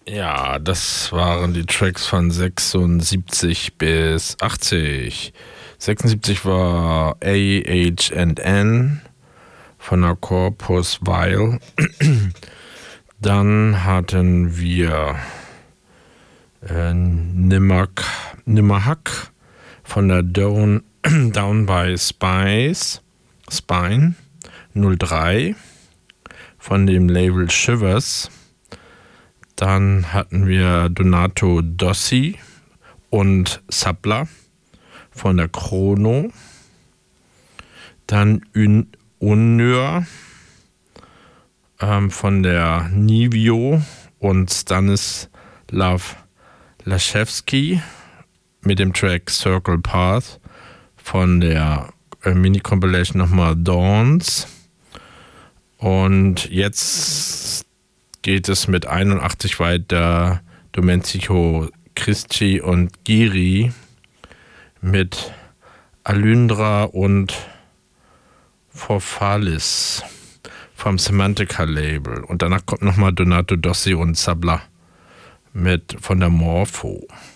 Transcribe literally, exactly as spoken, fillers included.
Ja, das waren die Tracks von sechsundsiebzig bis achtzig. sechsundsiebzig war A H and N von der Corpus Vile. Dann hatten wir äh, Nimmerk, Nimmerhack von der Down, Down by Spice, Spine null drei von dem Label Shivers. Dann hatten wir Donato Dossi und Sabla von der Chrono. Dann Un- Unnör ähm, von der Nivio und Stanislav Laschewski mit dem Track Circle Path von der äh, Mini-Compilation nochmal Dawns. Und jetzt geht es mit einundachtzig weiter. Domenico Crisci und Giri mit Alundra und Forfalis vom Semantica Label. Und danach kommt nochmal Donato Dossi und Sabla mit von der Morpho.